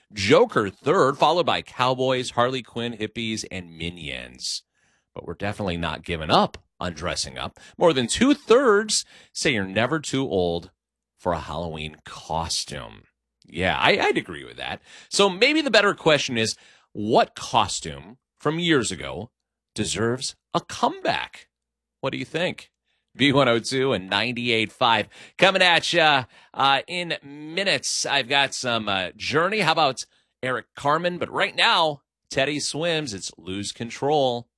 Joker third, followed by Cowboys, Harley Quinn, hippies, and Minions. But we're definitely not giving up on dressing up. More than 2/3 say you're never too old for a Halloween costume. Yeah, I'd agree with that. So maybe the better question is, what costume from years ago deserves a comeback? What do you think? B102 and 98.5 coming at you in minutes. I've got some Journey. How about Eric Carmen? But right now, Teddy Swims. It's Lose Control.